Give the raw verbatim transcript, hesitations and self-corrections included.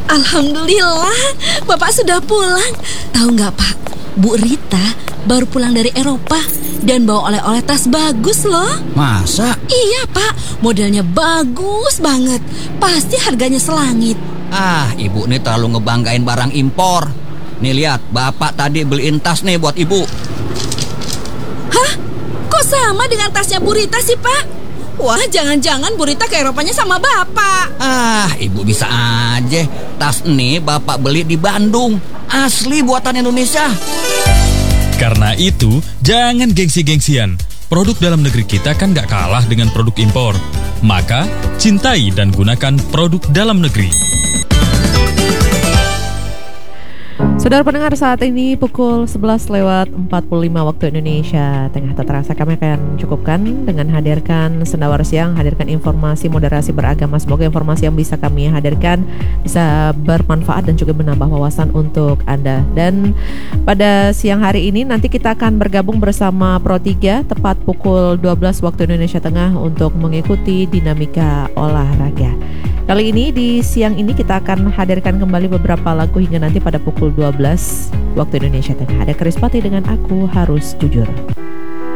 Alhamdulillah, Bapak sudah pulang. Tahu nggak Pak, Bu Rita baru pulang dari Eropa dan bawa oleh-oleh tas bagus loh. Masa? Iya Pak, modelnya bagus banget. Pasti harganya selangit. Ah, ibu nih terlalu ngebanggain barang impor. Nih lihat, Bapak tadi beliin tas nih buat ibu. Hah? Kok sama dengan tasnya Bu Rita sih Pak? Wah, jangan-jangan Bu Rita ke Eropanya sama Bapak. Ah, ibu bisa aja. Tas ini Bapak beli di Bandung. Asli buatan Indonesia. Karena itu, jangan gengsi-gengsian. Produk dalam negeri kita kan gak kalah dengan produk impor. Maka, cintai dan gunakan produk dalam negeri. Saudara pendengar, saat ini pukul sebelas lewat empat puluh lima waktu Indonesia Tengah. Tak terasa kami akan cukupkan dengan hadirkan Sendawar Siang, hadirkan informasi moderasi beragama. Semoga informasi yang bisa kami hadirkan bisa bermanfaat dan juga menambah wawasan untuk Anda. Dan pada siang hari ini nanti kita akan bergabung bersama Pro tiga tepat pukul dua belas waktu Indonesia Tengah untuk mengikuti dinamika olahraga. Kali ini di siang ini kita akan hadirkan kembali beberapa lagu hingga nanti pada pukul dua belas waktu Indonesia Tengah. Ada Krispati dengan Aku Harus Jujur.